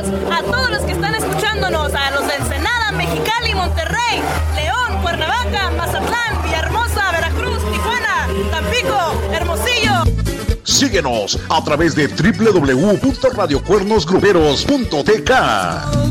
a todos los que están escuchándonos, a los de Ensenada, Mexicali, Monterrey, León, Cuernavaca, Mazatlán, Villahermosa, Veracruz, Tijuana, Tampico, Hermosillo. Síguenos a través de www.radiocuernosgruperos.tk.